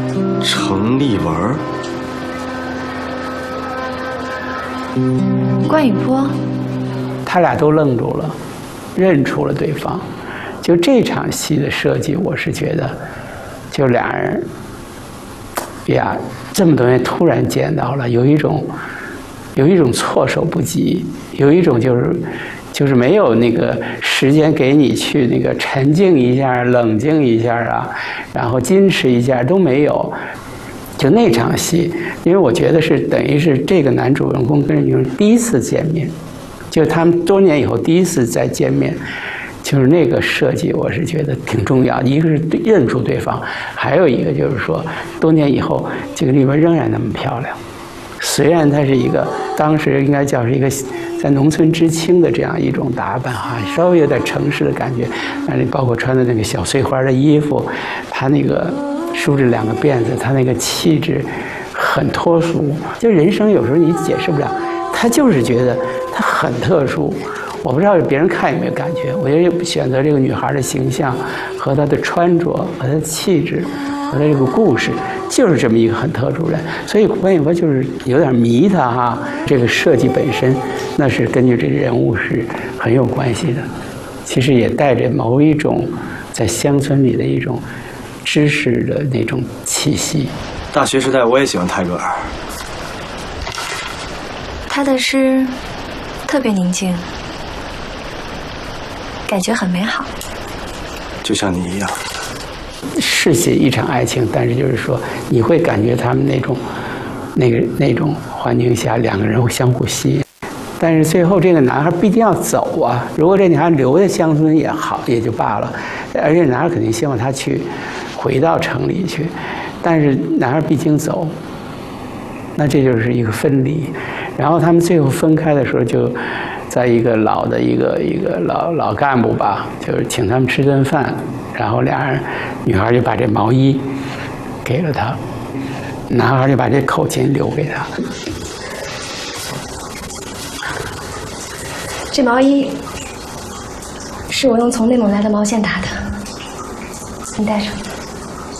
程丽文。 关雨波， 他俩都愣住了，认出了对方。就这场戏的设计，我是觉得，就俩人呀，这么多年突然见到了，有一种措手不及，有一种就是没有那个时间给你去那个沉静一下、冷静一下啊，然后矜持一下都没有。就那场戏，因为我觉得是等于是这个男主人公跟女主第一次见面，就他们多年以后第一次再见面，就是那个设计，我是觉得挺重要。一个是认出对方，还有一个就是说，多年以后这个丽文仍然那么漂亮。虽然她是一个当时应该叫是一个在农村知青的这样一种打扮哈，稍微有点城市的感觉，但是包括穿的那个小碎花的衣服，她那个梳着两个辫子，她那个气质很脱俗。就人生有时候你解释不了，她就是觉得她很特殊。我不知道别人看有没有感觉，我觉得选择这个女孩的形象和她的穿着和她的气质和她这个故事，就是这么一个很特殊人。所以关雨波就是有点迷她哈，这个设计本身那是根据这个人物是很有关系的，其实也带着某一种在乡村里的一种知识的那种气息。 大学时代我也喜欢泰戈尔， 他的诗特别宁静，感觉很美好， 就像你一样。 是写一场爱情，但是就是说你会感觉他们那种环境下两个人会相互吸引。但是最后这个男孩必定要走啊，如果这女孩留在乡村也好，也就罢了，而且男孩肯定希望她回到城里去，但是男孩毕竟走，那这就是一个分离。然后他们最后分开的时候，就在一个老的一个老干部吧，就是请他们吃顿饭，然后女孩就把这毛衣给了他，男孩就把这口琴留给他。 这毛衣是我用从内蒙来的毛线打的，你带上。